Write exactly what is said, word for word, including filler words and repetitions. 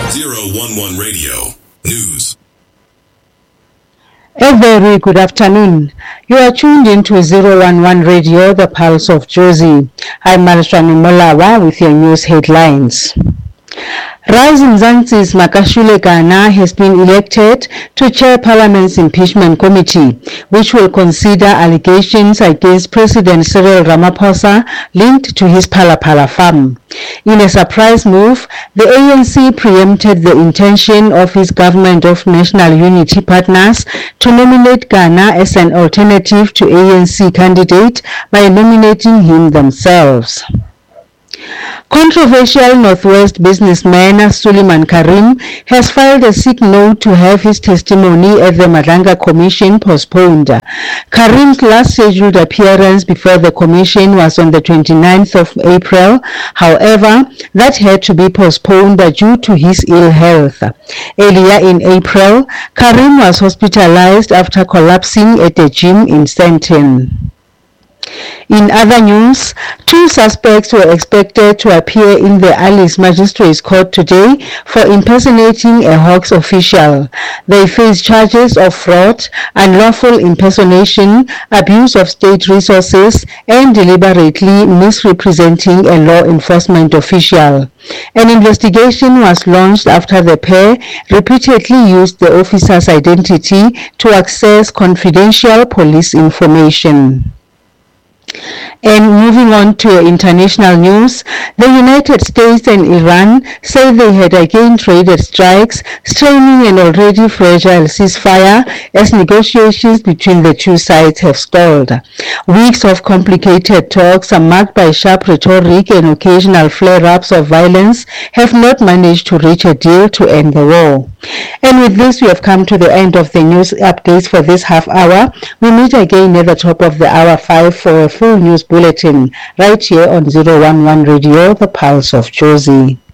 zero one one Radio News. A very good afternoon. You are tuned into zero one one Radio, the Pulse of Jozi. I'm Malashwani Molawa with your news headlines. Rise Mzansi's Makashule Gana has been elected to chair Parliament's impeachment committee, which will consider allegations against President Cyril Ramaphosa linked to his Phala Phala farm. In a surprise move, the A N C preempted the intention of his Government of National Unity partners to nominate Gana as an alternative to A N C candidate by nominating him themselves. Controversial Northwest businessman Suleiman Karim has filed a sick note to have his testimony at the Madlanga Commission postponed. Karim's last scheduled appearance before the Commission was on the twenty-ninth of April. However, that had to be postponed due to his ill health. Earlier in April, Karim was hospitalized after collapsing at a gym in Stanton. In other news, two suspects were expected to appear in the Alice Magistrates Court today for impersonating a Hawks official. They face charges of fraud, unlawful impersonation, abuse of state resources, and deliberately misrepresenting a law enforcement official. An investigation was launched after the pair repeatedly used the officer's identity to access confidential police information. And moving on to international news, the United States and Iran say they had again traded strikes, straining an already fragile ceasefire as negotiations between the two sides have stalled. Weeks of complicated talks are marked by sharp rhetoric and occasional flare-ups of violence have not managed to reach a deal to end the war. And with this, we have come to the end of the news updates for this half hour. We meet again at the top of the hour five for a full news bulletin right here on zero one one Radio, the Pulse of Jozi.